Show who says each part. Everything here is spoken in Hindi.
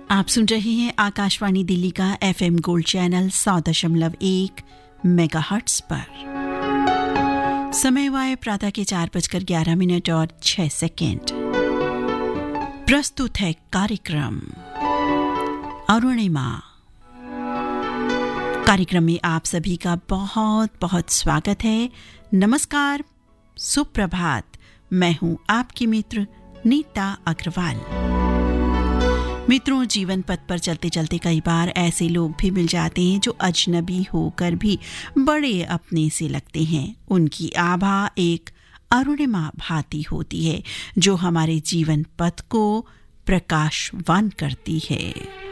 Speaker 1: आप सुन रहे हैं आकाशवाणी दिल्ली का FM गोल्ड चैनल 100.1 मेगाहर्ट्ज पर। समय हुआ है प्रातः के 4:11 और 6 सेकेंड। प्रस्तुत है कार्यक्रम अरुणिमा। कार्यक्रम में आप सभी का बहुत बहुत स्वागत है। नमस्कार, सुप्रभात। मैं हूं आपकी मित्र नीता अग्रवाल। मित्रों, जीवन पथ पर चलते चलते कई बार ऐसे लोग भी मिल जाते हैं जो अजनबी होकर भी बड़े अपने से लगते हैं। उनकी आभा एक अरुणिमा भांति होती है जो हमारे जीवन पथ को प्रकाशवान करती है।